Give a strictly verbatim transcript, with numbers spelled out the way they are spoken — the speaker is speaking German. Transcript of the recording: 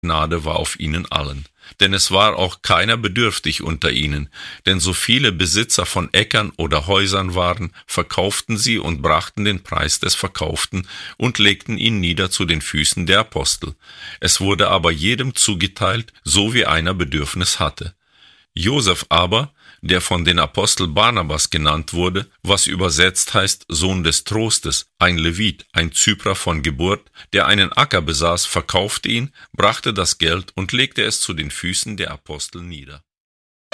Gnade war auf ihnen allen. Denn es war auch keiner bedürftig unter ihnen, denn so viele Besitzer von Äckern oder Häusern waren, verkauften sie und brachten den Preis des Verkauften und legten ihn nieder zu den Füßen der Apostel. Es wurde aber jedem zugeteilt, so wie einer Bedürfnis hatte. Josef aber, der von den Apostel Barnabas genannt wurde, was übersetzt heißt Sohn des Trostes, ein Levit, ein Zyprer von Geburt, der einen Acker besaß, verkaufte ihn, brachte das Geld und legte es zu den Füßen der Apostel nieder.